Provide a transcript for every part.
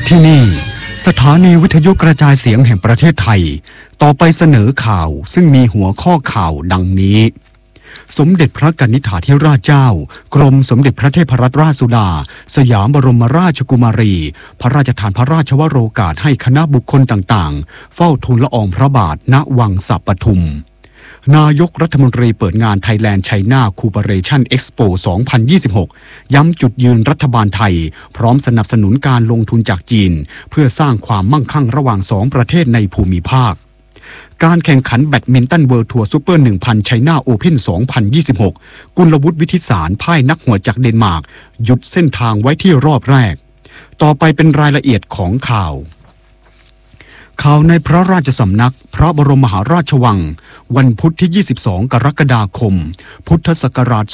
ที่นี่สถานีวิทยุกระจายเสียงแห่งประเทศไทยต่อไปเสนอข่าวซึ่งมีหัวข้อข่าวดังนี้สมเด็จพระกนิษฐาธิราชเจ้ากรมสมเด็จพระเทพรัตนราชสุดาสยามบรมราชกุมารีพระราชทานพระราชวโรกาสให้คณะบุคคลต่างๆเฝ้าทูลละอองพระบาทณวังสะปทุมนายกรัฐมนตรีเปิดงาน Thailand China Cooperation Expo 2026 ย้ำจุดยืนรัฐบาลไทยพร้อมสนับสนุนการลงทุนจากจีนเพื่อสร้างความมั่งคั่งระหว่างสองประเทศในภูมิภาคการแข่งขันแบดมินตันเวิลด์ทัวร์ซูเปอร์ 1000 China Open 2026 กุลวุฒิวิทิสารพ่ายนักหัวจากเดนมาร์กหยุดเส้นทางไว้ที่รอบแรกต่อไปเป็นรายละเอียดของข่าวในพระราชสำนักพระบรมมหาราชวังวันพุธที่ 22 กรกฎาคม พุทธศักราช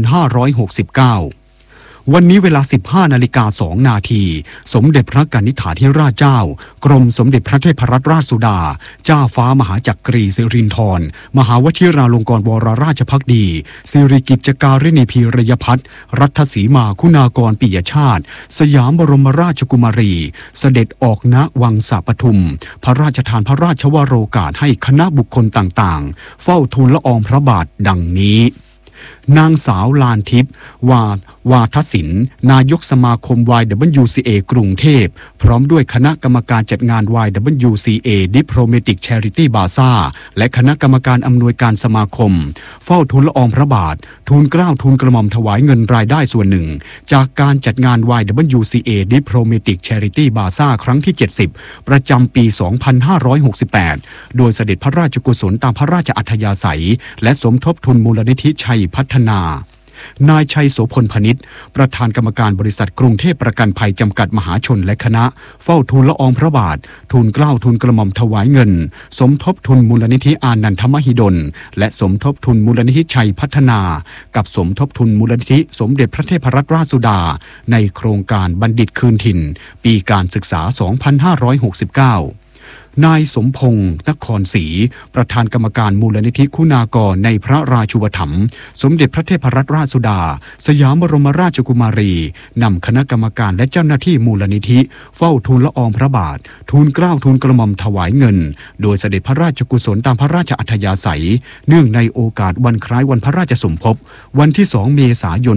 2569 วันนี้เวลา 15:02 นาทีสมเด็จพระกนิษฐาธิราชเจ้ากรมสมเด็จพระเทพรัตนราชสุดาเจ้าฟ้ามหาจักรีสิรินธรมหาวชิราลงกรณวรราชภักดีสิริกิจการิณีพีรยพัฒน์รัฐสีมาคุณากรปิยชาติสยามบรมราชกุมารีเสด็จออกณวังสะปทุมพระราชทานพระราชวโรกาสให้คณะบุคคลต่างๆเฝ้าทูลละอองพระบาทดังนี้นางสาวลานทิพย์วาทศิลป์นายกสมาคม YWCA กรุงเทพพร้อมด้วยคณะกรรมการจัดงาน YWCA Diplomatic Charity Bazaar และคณะกรรมการอำนวยการสมาคมเฝ้าทูลละอองพระบาททูลเกล้าทูลกระหม่อมถวายเงินรายได้ส่วนหนึ่งจากการจัดงาน YWCA Diplomatic Charity Bazaar ครั้งที่ 70 ประจำปี 2568 โดยเสด็จพระราชกุศลตามพระราชอัธยาศัยและสมทบทุนมูลนิธิชัยพัฒนานายชัยโสพลพนิชประธานกรรมการบริษัทกรุงเทพประกันภัยจำกัดมหาชนและคณะเฝ้าทูลละอองพระบาททูลเกล้าทูลกระหม่อมถวายเงินสมทบทุนมูลนิธิอานันทมหิดลและสมทบทุนมูลนิธิชัยพัฒนากับสมทบทุนมูลนิธิสมเด็จพระเทพรัตนราชสุดาในโครงการบัณฑิตคืนถิ่นปีการศึกษา 2569นายสมพงษ์นครศรีประธานกรรมการมูลนิธิคุณากรในพระราชูปถัมภ์สมเด็จพระเทพรัตนราชสุดาสยามบรมราชกุมารีนำคณะกรรมการและเจ้าหน้าที่มูลนิธิเฝ้าทูลละอองพระบาททูลเกล้าทูลกระหม่อมถวายเงินโดยเสด็จพระราชกุศลตามพระราชอัธยาศัยเนื่องในโอกาสวันคล้ายวันพระราชสมภพวันที่ 2 เมษายน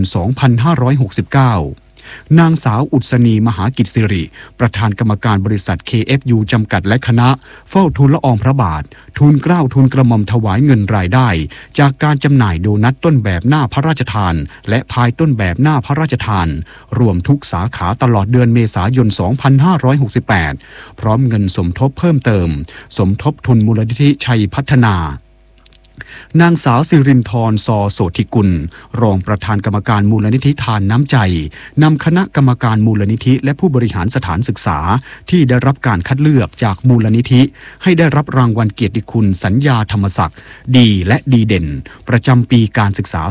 2569นางสาวอุศนีมหากิจสิริประธานกรรมการบริษัท KFU จำกัดและคณะเฝ้าทูลละอองพระบาททูลเกล้าทูลกระหม่อมถวายเงินรายได้จากการจำหน่ายโดนัทต้นแบบหน้าพระราชทานและพายต้นแบบหน้าพระราชทานรวมทุกสาขาตลอดเดือนเมษายน 2568 พร้อมเงินสมทบเพิ่มเติมสมทบทุนมูลนิธิชัยพัฒนานางสาวสิรินธรซอโสธิกุลรองประธานกรรมการมูลนิธิทานน้ำใจนำคณะกรรมการมูลนิธิและผู้บริหารสถานศึกษาที่ได้รับการคัดเลือกจากมูลนิธิให้ได้รับรางวัลเกียรติคุณสัญญาธรรมศักดิ์ดีและดีเด่นประจำปีการศึกษา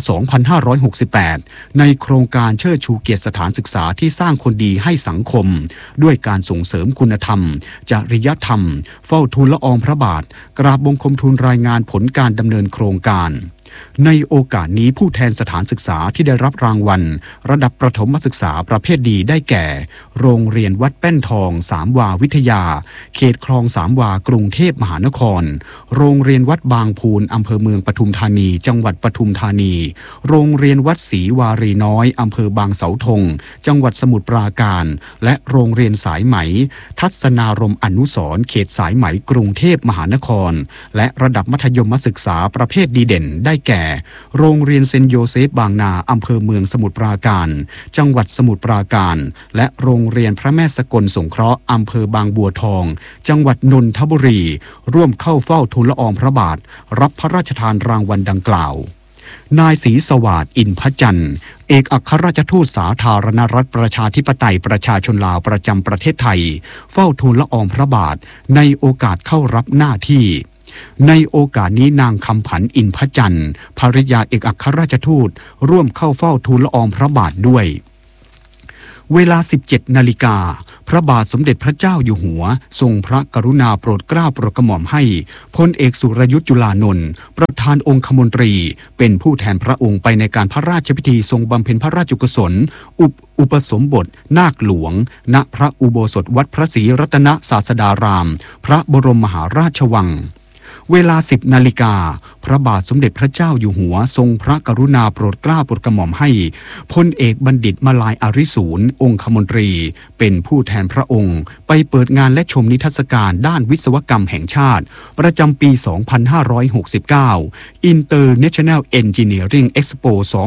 2568 ในโครงการเชิดชูเกียรติสถานศึกษาที่สร้างคนดีให้สังคมด้วยการส่งเสริมคุณธรรมจริยธรรมเฝ้าทูลละอองพระบาทกราบบังคมทูลรายงานผลการดำเนินโครงการในโอกาสนี้ผู้แทนสถานศึกษาที่ได้รับรางวัลระดับประถมศึกษาประเภทดีได้แก่โรงเรียนวัดแป้นทองสามวาวิทยาเขตคลองสามวากรุงเทพมหานครโรงเรียนวัดบางพูนอำเภอเมืองปทุมธานีจังหวัดปทุมธานีโรงเรียนวัดศรีวารีน้อยอำเภอบางเสาธงจังหวัดสมุทรปราการและโรงเรียนสายไหมทัศนารมณ์อนุสรณ์เขตสายไหมกรุงเทพมหานครและระดับมัธยมศึกษาประเภทดีเด่นได้แก่โรงเรียนเซนต์โยเซฟบางนาอำเภอเมืองสมุทรปราการจังหวัดสมุทรปราการและโรงเรียนพระแม่สกลสงเคราะห์อำเภอบางบัวทองจังหวัดนนทบุรีร่วมเข้าเฝ้าทูลละอองพระบาทรับพระราชทานรางวัลดังกล่าวนายศรีสวัสดิ์อินทร์จันทร์เอกอัครราชทูตสาธารณรัฐประชาธิปไตยประชาชนลาวประจำประเทศไทยเฝ้าทูลละอองพระบาทในโอกาสเข้ารับหน้าที่ในโอกาสนี้นางคำผันอินทร์จันทร์ภริยาเอกอัครราชทูตร่วมเข้าเฝ้าทูลละอองพระบาทด้วยเวลา 17 นาฬิกาพระบาทสมเด็จพระเจ้าอยู่หัวทรงพระกรุณาโปรดเกล้าโปรดกระหม่อมให้พลเอกสุรยุทธจุลานนท์ประธานองคมนตรีเป็นผู้แทนพระองค์ไปในการพระราชพิธีทรงบำเพ็ญพระราชกุศลอุปสมบทนาคหลวงณพระอุโบสถวัดพระศรีรัตนศาสดารามพระบรมมหาราชวังเวลา 10 นาฬิกาพระบาทสมเด็จพระเจ้าอยู่หัวทรงพระกรุณาโปรดเกล้าโปรดกระหม่อมให้พลเอกบัณฑิตมาลายอาริสูรองคมนตรีเป็นผู้แทนพระองค์ไปเปิดงานและชมนิทรรศการด้านวิศวกรรมแห่งชาติประจำปี 2569 International Engineering Expo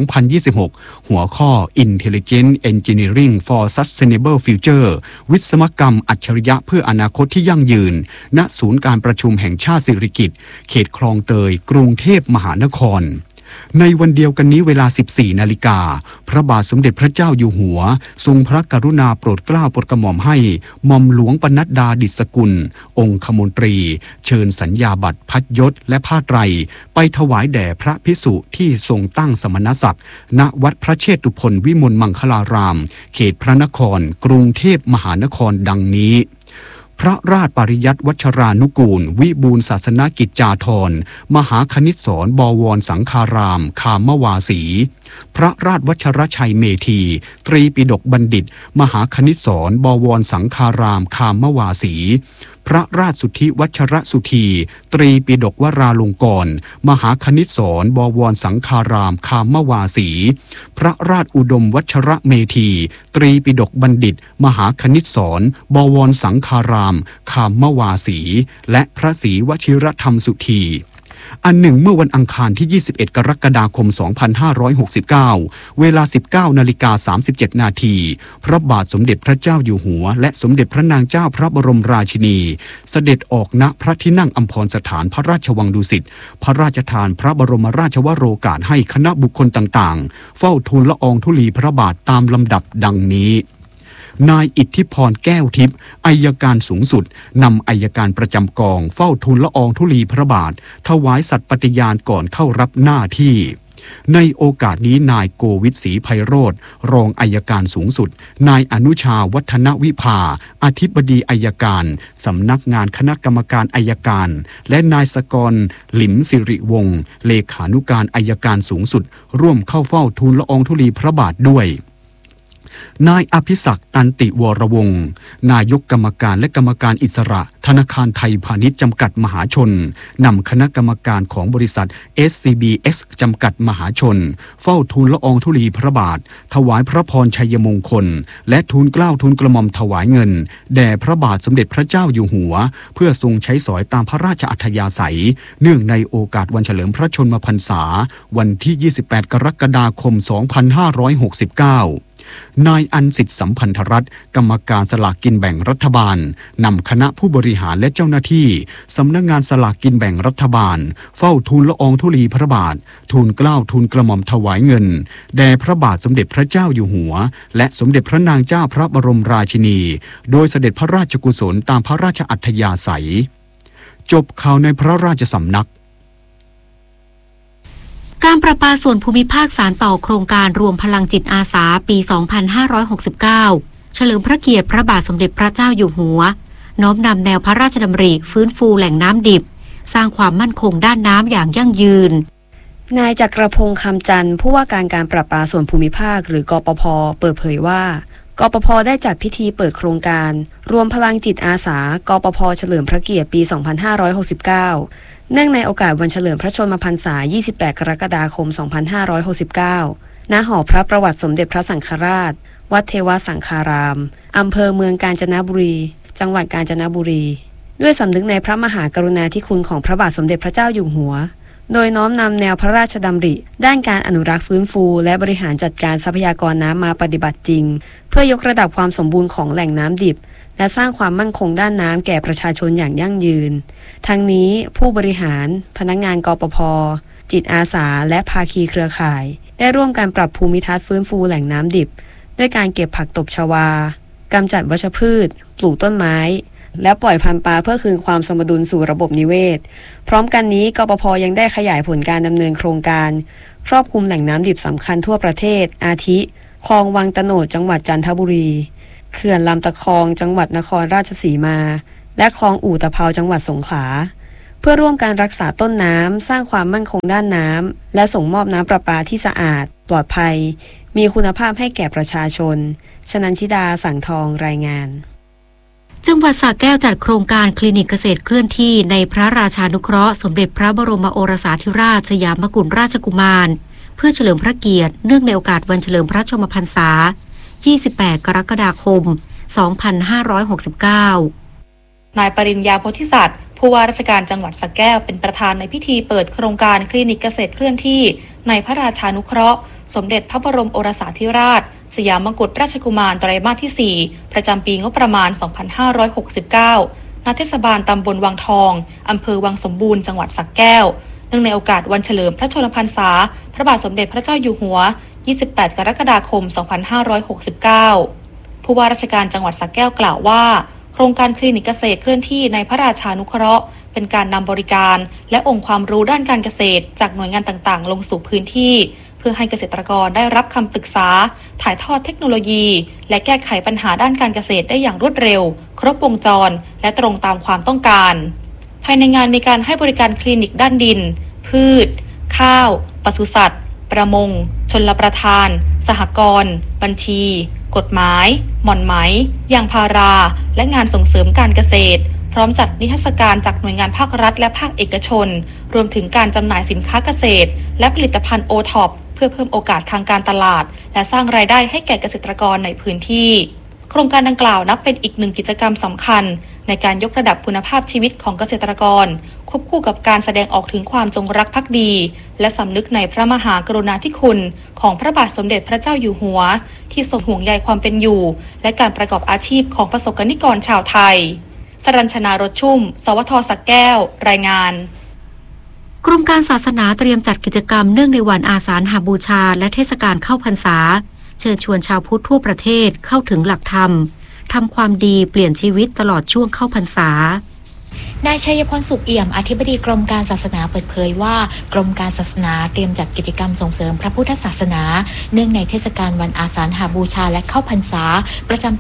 2026 หัวข้อ Intelligent Engineering for Sustainable Future วิศวกรรมอัจฉริยะเพื่ออนาคตที่ยั่งยืนณศูนย์การประชุมแห่งชาติสิริกิติ์เขตคลองเตยกรุงเทพมหานครในวันเดียวกันนี้เวลา 14 นาฬิกาพระบาทสมเด็จพระเจ้าอยู่หัวทรงพระกรุณาโปรดเกล้าโปรดกระหม่อมให้หม่อมหลวงปนัดดาดิษฐกุลองคมนตรีเชิญสัญญาบัตรพัดยศและผ้าไตรไปถวายแด่พระภิกษุที่ทรงตั้งสมณศักดิ์ณวัดพระเชตุพนวิมลมังคลารามเขตพระนครกรุงเทพมหานครดังนี้พระราชปริยัติวัชรานุกูลวิบูลย์ศาสนกิจจาธรมหาคณิตศรบวรสังฆารามคามวาสีพระราชวัชรชัยเมธีตรีปิฎกบัณฑิตมหาคณิตศรบวรสังฆารามคามวาสีพระราชสุทธิวัชรสุธีตรีปิฎกวราลงกรณ์มหาคณิตศรบวรสังฆารามคามวาสีพระราชอุดมวัชรเมธีตรีปิฎกบัณฑิตมหาคณิตศรบวรสังฆารามคามวาสีและพระศรีวชิรธรรมสุธีอันหนึ่งเมื่อวันอังคารที่ 21 กรกฎาคม 2569 เวลา 19:37 นาทีพระบาทสมเด็จพระเจ้าอยู่หัวและสมเด็จพระนางเจ้าพระบรมราชินีเสด็จออกณพระที่นั่งอัมพรสถานพระราชวังดุสิตพระราชทานพระบรมราชวโรกาสให้คณะบุคคลต่างๆเฝ้าทูลละอองธุลีพระบาทตามลำดับดังนี้นายอิทธิพรแก้วทิพย์อัยการสูงสุดนำอัยการประจำกองเฝ้าทูลละอองธุลีพระบาทถวายสัตย์ปฏิญาณก่อนเข้ารับหน้าที่ในโอกาสนี้นายโกวิทศรีไพโรจน์รองอัยการสูงสุดนายอนุชาวัฒนวิภาอธิบดีอัยการสำนักงานคณะกรรมการอัยการและนายสกรหลิมสิริวงศ์เลขานุการอัยการสูงสุดร่วมเข้าเฝ้าทูลละอองธุลีพระบาทด้วยนายอภิศักดิ์ตันติวรวงศ์นายกกรรมการและกรรมการอิสระธนาคารไทยพาณิชย์จำกัดมหาชนนำคณะกรรมการของบริษัท SCBX จำกัดมหาชนเฝ้าทูลละอองธุลีพระบาทถวายพระพรชัยมงคลและทูลเกล้าทูลกระหม่อมถวายเงินแด่พระบาทสมเด็จพระเจ้าอยู่หัวเพื่อทรงใช้สอยตามพระราชอัธยาศัยเนื่องในโอกาสวันเฉลิมพระชนมพรรษาวันที่ 28 กรกฎาคม 2569นายอันสิทธิสัมพันธรัตน์กรรมการสลากกินแบ่งรัฐบาลนำคณะผู้บริหารและเจ้าหน้าที่สำนักงานสลากกินแบ่งรัฐบาลเฝ้าทูลละอองธุลีพระบาททูลเกล้าทูลกระหม่อมถวายเงินแด่พระบาทสมเด็จพระเจ้าอยู่หัวและสมเด็จพระนางเจ้าพระบรมราชินีโดยเสด็จพระราชกุศลตามพระราชอัธยาศัยจบข่าวในพระราชสำนักการประปาส่วนภูมิภาคสานต่อโครงการรวมพลังจิตอาสาปี 2569 เฉลิมพระเกียรติพระบาทสมเด็จพระเจ้าอยู่หัวน้อมนำแนวพระราชดำริฟื้นฟูแหล่งน้ำดิบสร้างความมั่นคงด้านน้ำอย่างยั่งยืนนายจักรพงษ์คำจันทร์ผู้ว่าการประปาส่วนภูมิภาคหรือกปภ.เปิดเผยว่ากปภ.ได้จัดพิธีเปิดโครงการรวมพลังจิตอาสากปภ.เฉลิมพระเกียรติปี 2569 เนื่องในโอกาสวันเฉลิมพระชนมพรรษา 28 กรกฎาคม 2569 ณ หอพระประวัติสมเด็จพระสังฆราช วัดเทวสังฆาราม อำเภอเมืองกาญจนบุรี จังหวัดกาญจนบุรี ด้วยสำนึกในพระมหากรุณาธิคุณของพระบาทสมเด็จพระเจ้าอยู่หัว โดยน้อมนำแนวพระราชดำริด้านการอนุรักษ์ฟื้นฟูและบริหารจัดการทรัพยากรน้ำมาปฏิบัติจริงเพื่อยกระดับความสมบูรณ์ของแหล่งน้ำดิบและสร้างความมั่นคงด้านน้ำแก่ประชาชนอย่างยั่งยืนทั้งนี้ผู้บริหารพนักงานกปภ.จิตอาสาและภาคีเครือข่ายได้ร่วมกันปรับภูมิทัศน์ฟื้นฟูแหล่งน้ำดิบด้วยการเก็บผักตบชวากำจัดวัชพืชปลูกต้นไม้และปล่อยพันธุ์ปลาเพื่อคืนความสมดุลสู่ระบบนิเวศพร้อมกันนี้กปภ.ยังได้ขยายผลการดำเนินโครงการครอบคลุมแหล่งน้ำดิบสำคัญทั่วประเทศอาทิคลองวังตโนดจังหวัดจันทบุรีเขื่อนลำตะคองจังหวัดนครราชสีมาและคลองอู่ตะเภาจังหวัดสงขลาเพื่อร่วมการรักษาต้นน้ำสร้างความมั่นคงด้านน้ำและส่งมอบน้ำประปาที่สะอาดปลอดภัยมีคุณภาพให้แก่ประชาชนชนันชิดาสังทองรายงานจังหวัดสระแก้วจัดโครงการคลินิกเกษตรเคลื่อนที่ในพระราชานุเคราะห์สมเด็จพระบรมโอรสาธิราชสยามกุฎราชกุมารเพื่อเฉลิมพระเกียรติเนื่องในโอกาสวันเฉลิมพระชนมพรรษา 28 กรกฎาคม 2569 นายปริญญาโพธิสัตว์ผู้ว่าราชการจังหวัดสระแก้วเป็นประธานในพิธีเปิดโครงการคลินิกเกษตรเคลื่อนที่ในพระราชานุเคราะห์สมเด็จพระบรมโอรสาธิราชสยามกุฎราชกุมารไตรมาสที่ 4 ประจำปีงบประมาณ 2569 ณ เทศบาลตำบลวังทองอำเภอวังสมบูรณ์จังหวัดสระแก้วเนื่องในโอกาสวันเฉลิมพระชนมพรรษาพระบาทสมเด็จพระเจ้าอยู่หัว 28 กรกฎาคม 2569 ผู้ว่าราชการจังหวัดสระแก้วกล่าวว่าโครงการคลินิกเกษตรเคลื่อนที่ในพระราชานุเคราะห์เป็นการนำบริการและองค์ความรู้ด้านการเกษตรจากหน่วยงานต่างๆลงสู่พื้นที่เพื่อให้เกษตรกรได้รับคำปรึกษาถ่ายทอดเทคโนโลยีและแก้ไขปัญหาด้านการเกษตรได้อย่างรวดเร็วครบวงจรและตรงตามความต้องการภายในงานมีการให้บริการคลินิกด้านดินพืชข้าวปศุสัตว์ประมงชลประทานสหกรณ์บัญชีกฎหมายหม่อนไหมยางพาราและงานส่งเสริมการเกษตรพร้อมจัดนิทรรศการจากหน่วยงานภาครัฐและภาคเอกชนรวมถึงการจำหน่ายสินค้าเกษตรและผลิตภัณฑ์โอท็อปเพื่อเพิ่มโอกาสทางการตลาดและสร้างรายได้ให้แก่เกษตรกรในพื้นที่โครงการดังกล่าวนับเป็นอีกหนึ่งกิจกรรมสำคัญในการยกระดับคุณภาพชีวิตของเกษตรกรควบคู่กับการแสดงออกถึงความจงรักภักดีและสำนึกในพระมหากรุณาธิคุณของพระบาทสมเด็จพระเจ้าอยู่หัวที่ทรงห่วงใยความเป็นอยู่และการประกอบอาชีพของประสบกนิกรชาวไทยสรัญชนารถชุ่มสวท.สระแก้วรายงานกรมการศาสนาเตรียมจัดกิจกรรมเนื่องในวันอาสาฬหบูชาและเทศกาลเข้าพรรษาเชิญชวนชาวพุทธทั่วประเทศเข้าถึงหลักธรรมทำความดีเปลี่ยนชีวิตตลอดช่วงเข้าพรรษานายชัยพลสุขเอี่ยมอธิบดีกรมการศาสนาเปิดเผยว่ากรมการศาสนาเตรียมจัดกิจกรรมส่งเสริมพระพุทธศาสนาเนื่องในเทศกาลวันอาสาฬหบูชาและเข้าพรรษาประจำปี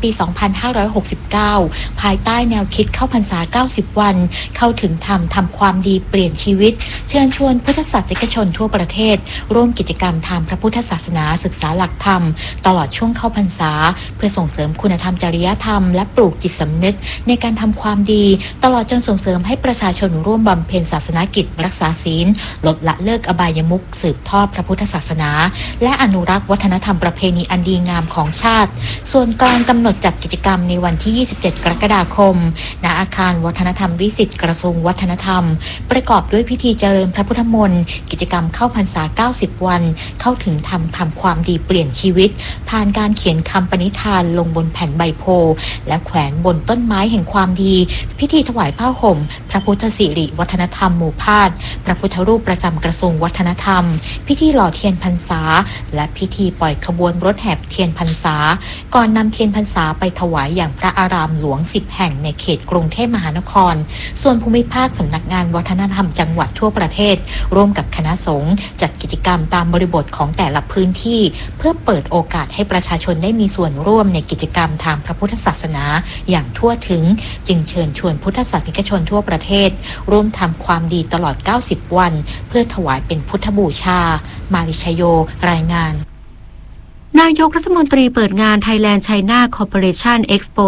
2569 ภายใต้แนวคิดเข้าพรรษา 90 วันเข้าถึงธรรมทำความดีเปลี่ยนชีวิตเชิญชวนพุทธศาสนิกชนทั่วประเทศร่วมกิจกรรมทางพระพุทธศาสนาศึกษาหลักธรรมตลอดช่วงเข้าพรรษาเพื่อส่งเสริมคุณธรรมจริยธรรมและปลูกจิตสำนึกในการทำความดีตลอดจนส่งเสริมให้ประชาชนร่วมบำเพ็ญศาสนกิจรักษาศีลลดละเลิกอบายมุขสืบทอดพระพุทธศาสนาและอนุรักษ์วัฒนธรรมประเพณีอันดีงามของชาติส่วนกลางกำหนดจัดกิจกรรมในวันที่ 27 กรกฎาคมณอาคารวัฒนธรรมวิสิตกระทรวงวัฒนธรรมประกอบด้วยพิธีเจริญพระพุทธมนต์กิจกรรมเข้าพรรษา 90 วันเข้าถึงธรรมทำความดีเปลี่ยนชีวิตผ่านการเขียนคำปณิธานลงบนแผ่นใบโพและแขวนบนต้นไม้แห่งความดีพิธีถวายผ้าห่มพระพุทธสิริวัฒนธรรมหมู่พาดพระพุทธรูปประจำกระทรวงวัฒนธรรมพิธีหล่อเทียนพรรษาและพิธีปล่อยขบวนรถแห่เทียนพรรษาก่อนนำเทียนพรรษาไปถวายอย่างพระอารามหลวง10 แห่งในเขตกรุงเทพมหานครส่วนภูมิภาคสำนักงานวัฒนธรรมจังหวัดทั่วประเทศร่วมกับคณะสงฆ์จัดกิจกรรมตามบริบทของแต่ละพื้นที่เพื่อเปิดโอกาสให้ประชาชนได้มีส่วนร่วมในกิจกรรมทางพระพุทธศาสนาอย่างทั่วถึงจึงเชิญชวนพุทธศาสนิกชนทั่วประเทศร่วมทำความดีตลอด 90 วันเพื่อถวายเป็นพุทธบูชามาริชโยรายงานนายกรัฐมนตรีเปิดงาน Thailand China Cooperation Expo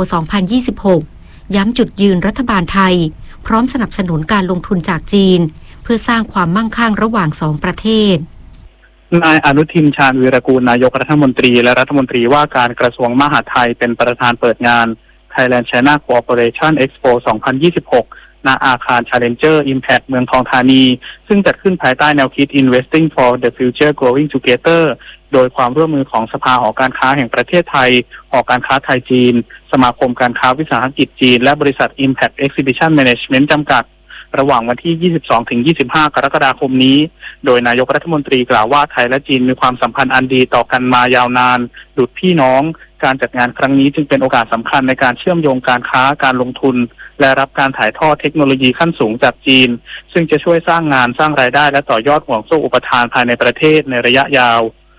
2026 ย้ำจุดยืนรัฐบาลไทยพร้อมสนับสนุนการลงทุนจากจีนเพื่อสร้างความมั่งคั่งระหว่าง2ประเทศนายอนุทินชาญวีรกูลนายกรัฐมนตรีและรัฐมนตรีว่าการกระทรวงมหาดไทยเป็นประธานเปิดงาน Thailand China Cooperation Expo 2026 ณ อาคาร Challenger Impact เมืองทองธานีซึ่งจัดขึ้นภายใต้แนวคิด Investing for the Future Growing Together โดยความร่วมมือของสภาหอการค้าแห่งประเทศไทยหอการค้าไทยจีนสมาคมการค้าวิสาหกิจจีนและบริษัท Impact Exhibition Management จำกัดระหว่างวันที่ 22-25 กรกฎาคมนี้โดยนายกรัฐมนตรีกล่าวว่าไทยและจีนมีความสัมพันธ์อันดีต่อกันมายาวนานดุจพี่น้องการจัดงานครั้งนี้จึงเป็นโอกาสสำคัญในการเชื่อมโยงการค้าการลงทุนและรับการถ่ายทอดเทคโนโลยีขั้นสูงจากจีนซึ่งจะช่วยสร้างงานสร้างรายได้และต่อยอดห่วงโซ่อุปทานภายในประเทศในระยะยาว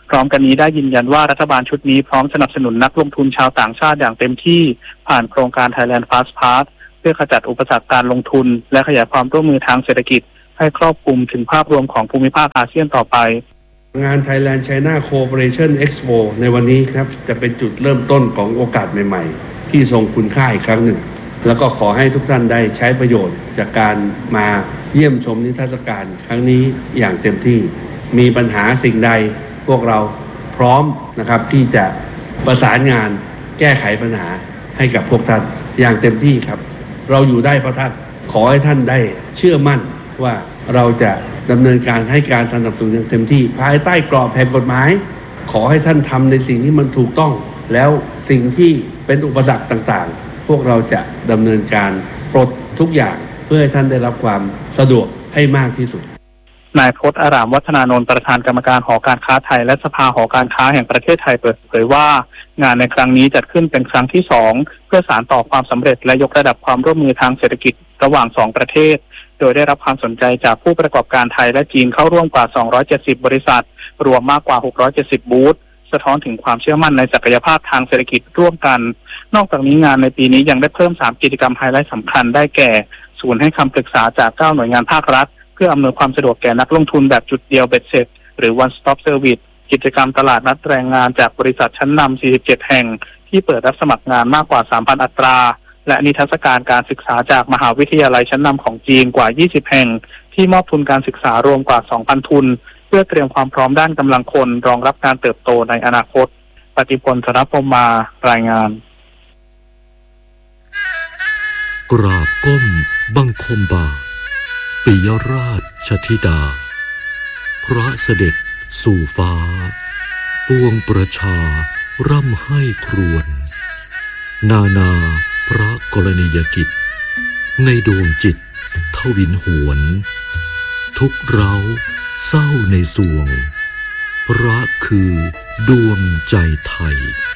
พร้อมกันนี้ได้ยืนยันว่ารัฐบาลชุดนี้พร้อมสนับสนุนนักลงทุนชาวต่างชาติอย่างเต็มที่ผ่านโครงการ Thailand Fast Path เพื่อขจัดอุปสรรคการลงทุนและขยายความร่วมมือทางเศรษฐกิจให้ครอบคลุมถึงภาพรวมของภูมิภาคอาเซียนต่อไปงาน Thailand China Cooperation Expo ในวันนี้ครับจะเป็นจุดเริ่มต้นของโอกาสใหม่ๆที่ทรงคุณค่าอีกครั้งหนึ่งแล้วก็ขอให้ทุกท่านได้ใช้ประโยชน์จากการมาเยี่ยมชมนิทรรศการครั้งนี้อย่างเต็มที่มีปัญหาสิ่งใดพวกเราพร้อมนะครับที่จะประสานงานแก้ไขปัญหาให้กับพวกท่านอย่างเต็มที่ครับเราอยู่ได้เพราะท่านขอให้ท่านได้เชื่อมั่นว่าเราจะดำเนินการให้การสนับสนุนอย่างเต็มที่ภายใต้กรอบแห่งกฎหมายขอให้ท่านทำในสิ่งที่มันถูกต้องแล้วสิ่งที่เป็นอุปสรรคต่างๆพวกเราจะดำเนินการปลดทุกอย่างเพื่อให้ท่านได้รับความสะดวกให้มากที่สุดนายพจน์อารามวัฒนานนท์ประธานกรรมการหอการค้าไทยและสภาหอการค้าแห่งประเทศไทยเปิดเผยว่างานในครั้งนี้จัดขึ้นเป็นครั้งที่2เพื่อสานต่อความสำเร็จและยกระดับความร่วมมือทางเศรษฐกิจระหว่าง2ประเทศโดยได้รับความสนใจจากผู้ประกอบการไทยและจีนเข้าร่วมกว่า270บริษัทรวมมากกว่า670บูธสะท้อนถึงความเชื่อมั่นในศักยภาพทางเศรษฐกิจร่วมกันนอกจากนี้งานในปีนี้ยังได้เพิ่ม3กิจกรรมไฮไลท์สำคัญได้แก่ศูนย์ให้คำปรึกษาจาก9หน่วยงานภาครัฐเพื่ออำนวยความสะดวกแก่นักลงทุนแบบจุดเดียวเบ็ดเสร็จหรือ One Stop Service กิจกรรมตลาดนัดแรงงานจากบริษัทชั้นนำ47แห่งที่เปิดรับสมัครงานมากกว่า 3,000 อัตราและนิทรรศการการศึกษาจากมหาวิทยาลัยชั้นนำของจีนกว่า20แห่งที่มอบทุนการศึกษารวมกว่า 2,000 ทุนเพื่อเตรียมความพร้อมด้านกำลังคนรองรับการเติบโตในอนาคตปฏิพล ธนพรหมารายงานกราบก้มบังคมบาทปิยราชธิดาพระเสด็จสู่ฟ้าปวงประชาร่ำให้ครวญนาพระกรณียกิจในดวงจิตทวินหวนทุกเร้าเศร้าในสวงพระคือดวงใจไทย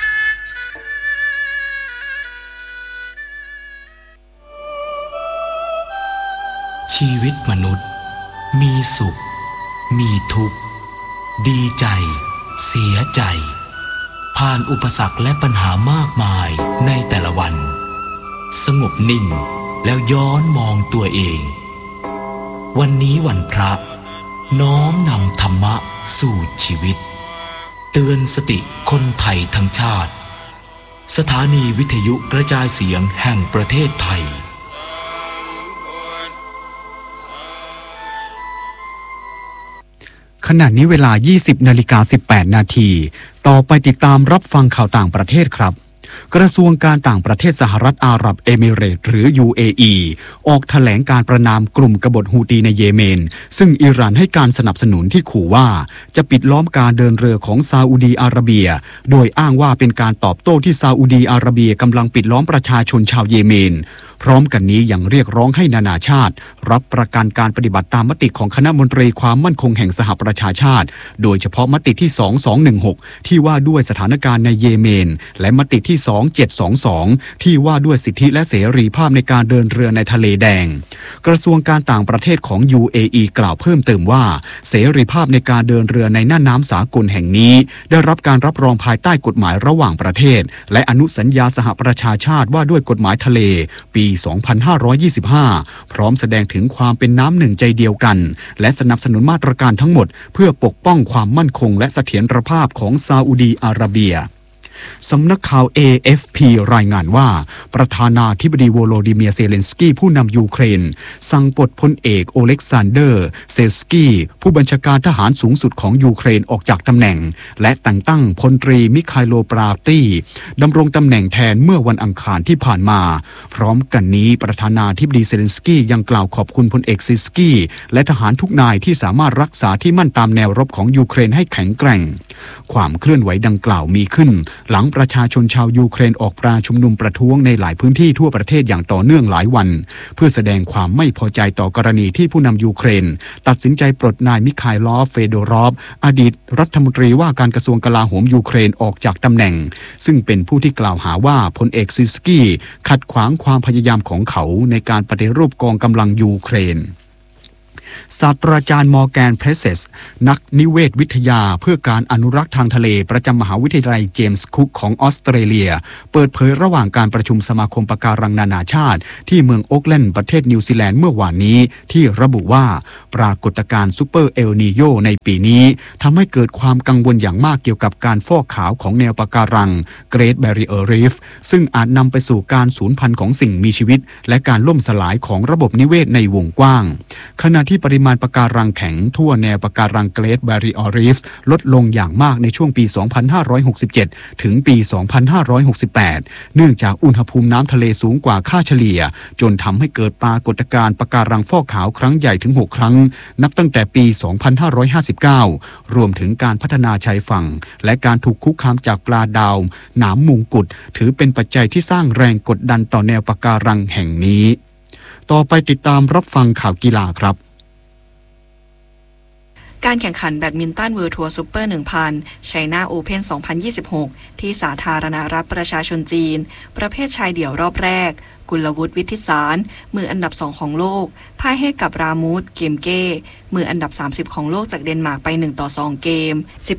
ชีวิตมนุษย์มีสุขมีทุกข์ดีใจเสียใจผ่านอุปสรรคและปัญหามากมายในแต่ละวันสงบนิ่งแล้วย้อนมองตัวเองวันนี้วันพระน้อมนำธรรมะสู่ชีวิตเตือนสติคนไทยทั้งชาติสถานีวิทยุกระจายเสียงแห่งประเทศไทยขณะนี้เวลา 20:18 นาทีต่อไปติดตามรับฟังข่าวต่างประเทศครับกระทรวงการต่างประเทศสหรัฐอาหรับเอมิเรตส์หรือ UAE ออกแถลงการประณามกลุ่มกบฏฮูตีในเยเมนซึ่งอิหร่านให้การสนับสนุนที่ขู่ว่าจะปิดล้อมการเดินเรือของซาอุดีอาระเบียโดยอ้างว่าเป็นการตอบโต้ที่ซาอุดีอาระเบียกำลังปิดล้อมประชาชนชาวเยเมนพร้อมกันนี้ยังเรียกร้องให้นานาชาติรับประกันการปฏิบัติตามมติของคณะมนตรีความมั่นคงแห่งสหประชาชาติโดยเฉพาะมติที่2216ที่ว่าด้วยสถานการณ์ในเยเมนและมติที่2722ที่ว่าด้วยสิทธิและเสรีภาพในการเดินเรือในทะเลแดงกระทรวงการต่างประเทศของ UAE กล่าวเพิ่มเติมว่าเสรีภาพในการเดินเรือในน่านน้ำสากลแห่งนี้ได้รับการรับรองภายใต้กฎหมายระหว่างประเทศและอนุสัญญาสหประชาชาติว่าด้วยกฎหมายทะเลปี2525พร้อมแสดงถึงความเป็นน้ำหนึ่งใจเดียวกันและสนับสนุนมาตรการทั้งหมดเพื่อปกป้องความมั่นคงและเสถียรภาพของซาอุดีอาระเบียสำนักข่าว AFP รายงานว่าประธานาธิบดีโวโลดิเมียร์เซเลนสกี้ผู้นำยูเครนสั่งปลดพลเอกโอเล็กซานเดอร์เซสกี้ผู้บัญชาการทหารสูงสุดของยูเครนออกจากตำแหน่งและแต่งตั้งพลตรีมิคาโลปราตี้ดำรงตำแหน่งแทนเมื่อวันอังคารที่ผ่านมาพร้อมกันนี้ประธานาธิบดีเซเลนสกี้ยังกล่าวขอบคุณพลเอกซิสกี้และทหารทุกนายที่สามารถรักษาที่มั่นตามแนวรบของยูเครนให้แข็งแกร่งความเคลื่อนไหวดังกล่าวมีขึ้นหลังประชาชนชาวยูเครนออกปราชุมนุมประท้วงในหลายพื้นที่ทั่วประเทศอย่างต่อเนื่องหลายวันเพื่อแสดงความไม่พอใจต่อกรณีที่ผู้นำยูเครนตัดสินใจปลดนายมิคาลอฟ เฟโดรอฟอดีตรัฐมนตรีว่าการกระทรวงกลาโหมยูเครนออกจากตำแหน่งซึ่งเป็นผู้ที่กล่าวหาว่าพลเอกซิสกี้ขัดขวางความพยายามของเขาในการปฏิรูปกองกำลังยูเครนศาสตราจารย์มอร์แกนเพรสเซสนักนิเวศวิทยาเพื่อการอนุรักษ์ทางทะเลประจำมหาวิทยาลัยเจมส์คุกของออสเตรเลียเปิดเผยระหว่างการประชุมสมาคมปะการังนานาชาติที่เมืองโอ๊กแลนด์ประเทศนิวซีแลนด์เมื่อวานนี้ที่ระบุว่าปรากฏการณ์ซูเปอร์เอลนีโญในปีนี้ทำให้เกิดความกังวลอย่างมากเกี่ยวกับการฟอกขาวของแนวปะการัง Great Barrier Reef ซึ่งอาจนำไปสู่การสูญพันธุ์ของสิ่งมีชีวิตและการล่มสลายของระบบนิเวศในวงกว้างขณะที่ปริมาณปะการังแข็งทั่วแนวปะการัง Great Barrier Reef ลดลงอย่างมากในช่วงปี 2567 ถึงปี 2568 เนื่องจากอุณหภูมิน้ำทะเลสูงกว่าค่าเฉลี่ยจนทำให้เกิดปรากฏการณ์ปะการังฟอกขาวครั้งใหญ่ถึง 6 ครั้งนับตั้งแต่ปี 2559 รวมถึงการพัฒนาชายฝั่งและการถูกคุกคามจากปลาดาวหนามมงกุฎถือเป็นปัจจัยที่สร้างแรงกดดันต่อแนวปะการังแห่งนี้ต่อไปติดตามรับฟังข่าวกีฬาครับการแข่งขันแบดมินตันเวิลด์ทัวร์ซุปเปอร์ 1,000 China Open 2026 ที่สาธารณรัฐประชาชนจีนประเภทชายเดี่ยวรอบแรกกุลวุฒิวิทิสารมืออันดับ2ของโลกพ่ายให้กับรามูดเกมเก้มืออันดับ30ของโลกจากเดนมาร์กไป1-2เกม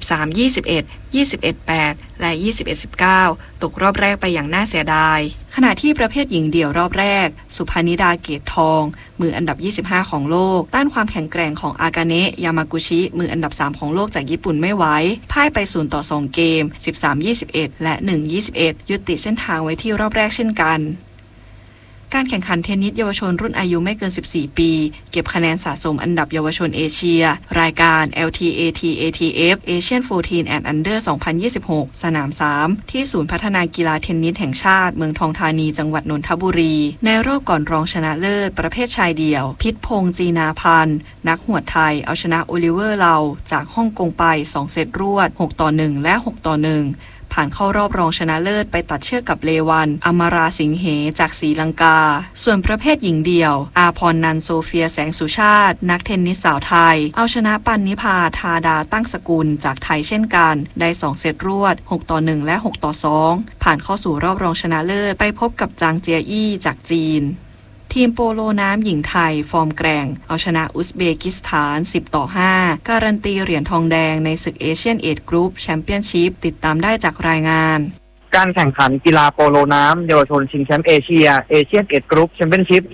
13-21 21-8 และ 21-19 ตกรอบแรกไปอย่างน่าเสียดายขณะที่ประเภทหญิงเดี่ยวรอบแรกสุภานิดาเกตทองมืออันดับ25ของโลกต้านความแข็งแกร่งของอากาเนะยามากุชิมืออันดับ3ของโลกจากญี่ปุ่นไม่ไหวพ่ายไป0-2เกม 13-21 และ 1-21 ยุติเส้นทางไว้ที่รอบแรกเช่นกันการแข่งขันเทนนิสเยาวชนรุ่นอายุไม่เกิน14ปีเก็บคะแนนสะสมอันดับเยาวชนเอเชียรายการ LTAT-ATF Asian 14 and Under 2026 สนาม 3 ที่ศูนย์พัฒนากีฬาเทนนิสแห่งชาติเมืองทองธานีจังหวัดนนทบุรีในรอบก่อนรองชนะเลิศประเภทชายเดี่ยวพิษพงษ์จีนาพันธ์นักหวดไทยเอาชนะโอลิเวอร์เลาจากฮ่องกงไป2เซตรวด6-1และ6-1ผ่านเข้ารอบรองชนะเลิศไปตัดเชือกกับเลวันอมราสิงเหจากศรีลังกาส่วนประเภทหญิงเดี่ยวอาพรนันโซเฟียแสงสุชาตินักเทนนิสสาวไทยเอาชนะปันนิพาธาดาตั้งสกุลจากไทยเช่นกันได้2เซตรวด6-1และ6-2ผ่านเข้าสู่รอบรองชนะเลิศไปพบกับจางเจียอี้จากจีนทีมโปโลน้ำหญิงไทยฟอร์มแกร่งเอาชนะอุซเบกิสถาน10-5การันตีเหรียญทองแดงในศึกเอเชียนเอจกรุ๊ปแชมเปี้ยนชิพติดตามได้จากรายงานการแข่งขันกีฬาโปโลน้ำเยาวชนชิงแชมป์เอเชียเอเชียนเอจกรุ๊ปแชมเปี้ยนชิพ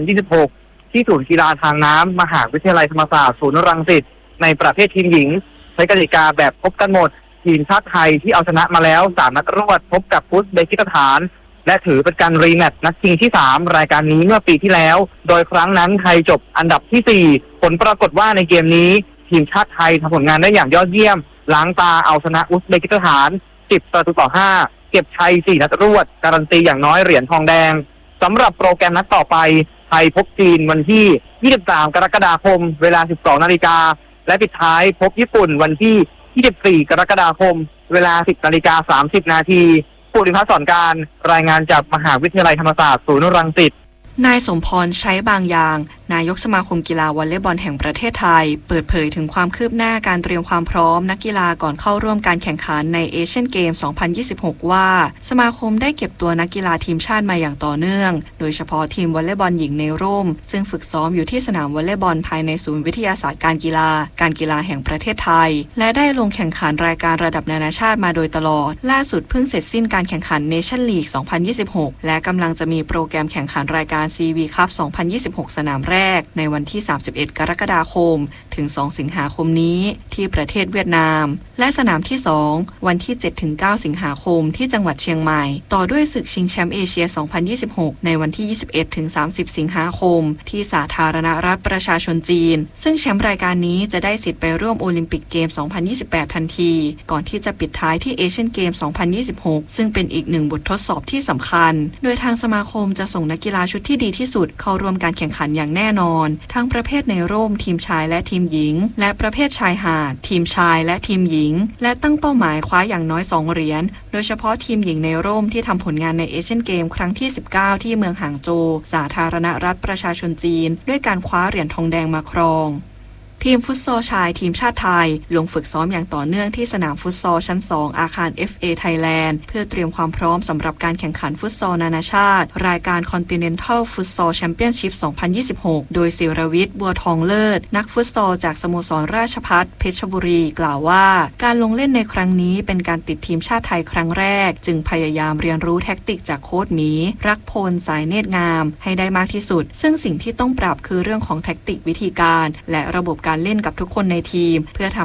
2026ที่ศูนย์กีฬาทางน้ำมหาวิทยาลัยธรรมศาสตร์ศูนย์รังสิตในประเภททีมหญิงใช้กติกาแบบพบกันหมดทีมชาติไทยที่เอาชนะมาแล้ว3นัดรวดพบกับอุซเบกิสถานและถือเป็นการรีแมตช์นัดชิงที่3รายการนี้เมื่อปีที่แล้วโดยครั้งนั้นไทยจบอันดับที่4ผลปรากฏว่าในเกมนี้ทีมชาติไทยทำผลงานได้อย่างยอดเยี่ยมล้างตาเอาชนะอุซเบกิสถาน10-5เก็บชัย4นัดรวดการันตีอย่างน้อยเหรียญทองแดงสำหรับโปรแกรมนัดต่อไปไทยพบจีนวันที่23กรกฎาคมเวลา 12 นาฬิกาและปิดท้ายพบญี่ปุ่นวันที่24กรกฎาคมเวลา 10:30 นาทีภูริพัฒน์สอนการรายงานจากมหาวิทยาลัยธรรมศาสตร์ศูนย์รังสิตนายสมพรใช้บางอย่างนายกสมาคมกีฬาวอลเลย์บอลแห่งประเทศไทยเปิดเผยถึงความคืบหน้าการเตรียมความพร้อมนักกีฬาก่อนเข้าร่วมการแข่งขันในเอเชียนเกม 2026 ว่าสมาคมได้เก็บตัวนักกีฬาทีมชาติมาอย่างต่อเนื่องโดยเฉพาะทีมวอลเลย์บอลหญิงในร่มซึ่งฝึกซ้อมอยู่ที่สนามวอลเลย์บอลภายในศูนย์วิทยาศาสตร์การกีฬาแห่งประเทศไทยและได้ลงแข่งขันรายการระดับนานาชาติมาโดยตลอดล่าสุดเพิ่งเสร็จสิ้นการแข่งขันเนชั่นลีก 2026 และกำลังจะมีโปรแกรมแข่งขันรายการ CV คัพ 2026 สนามแรกในวันที่31กรกฎาคมถึง2สิงหาคมนี้ที่ประเทศเวียดนามและสนามที่2วันที่ 7-9 สิงหาคมที่จังหวัดเชียงใหม่ต่อด้วยศึกชิงแชมป์เอเชีย 2026 ในวันที่ 21-30 สิงหาคมที่สาธารณรัฐประชาชนจีนซึ่งแชมป์รายการนี้จะได้สิทธิ์ไปร่วมโอลิมปิกเกม 2028 ทันทีก่อนที่จะปิดท้ายที่เอเชียนเกม 2026 ซึ่งเป็นอีกหนึ่งบททดสอบที่สำคัญโดยทางสมาคมจะส่งนักกีฬาชุดที่ดีที่สุดเข้าร่วมการแข่งขันอย่างแน่นอนทั้งประเภทในร่มทีมชายและทีมหญิงและประเภทชายหาดทีมชายและทีมหญิงและตั้งเป้าหมายคว้าอย่างน้อย2เหรียญโดยเฉพาะทีมหญิงในร่มที่ทำผลงานในเอเชียนเกมครั้งที่19ที่เมืองหางโจวสาธารณรัฐประชาชนจีนด้วยการคว้าเหรียญทองแดงมาครองทีมฟุตซอลชายทีมชาติไทยลงฝึกซ้อมอย่างต่อเนื่องที่สนามฟุตซอลชั้น 2 อาคาร FA Thailand เพื่อเตรียมความพร้อมสำหรับการแข่งขันฟุตซอลนานาชาติรายการ Continental Futsal Championship 2026 โดยศิรวิทย์บัวทองเลิศนักฟุตซอลจากสโมสรราชภัฏเพชรบุรีกล่าวว่าการลงเล่นในครั้งนี้เป็นการติดทีมชาติไทยครั้งแรกจึงพยายามเรียนรู้แท็กติกจากโค้ชหมีรักพลสายเนตรงามให้ได้มากที่สุดซึ่งสิ่งที่ต้องปรับคือเรื่องของแท็กติกวิธีการและระบบการเล่นกับทุกคนในทีมเพื่อทำ